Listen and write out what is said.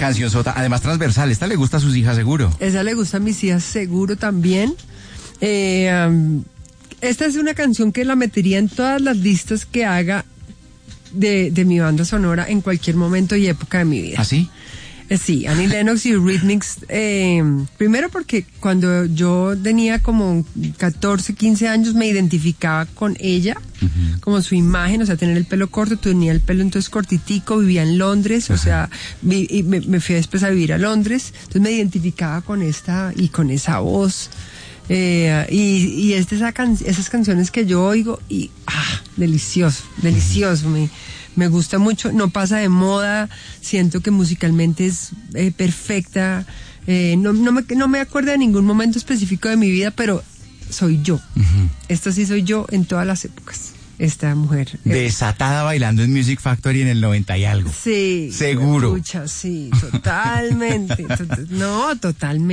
Canción sota, además transversal. Esta le gusta a sus hijas seguro. Esa le gusta a mis hijas seguro también. Esta es una canción que la metería en todas las listas que haga de mi banda sonora en cualquier momento y época de mi vida. ¿Ah, sí? Sí, Annie Lennox y Eurythmics, primero porque cuando yo tenía como 14, 15 años me identificaba con ella, como su imagen, o sea, tener el pelo corto, tenía el pelo entonces cortitico, vivía en Londres, o sea, y me fui después a vivir a Londres, entonces me identificaba con esta y con esa voz. Y es de esas canciones que yo oigo y delicioso, me gusta mucho, no pasa de moda, siento que musicalmente es perfecta, no me acuerdo de ningún momento específico de mi vida, pero soy yo. Esta sí soy yo en todas las épocas. Esta mujer. Desatada bailando en Music Factory en el 90 y algo. Sí. Seguro. Sí, totalmente. No, totalmente.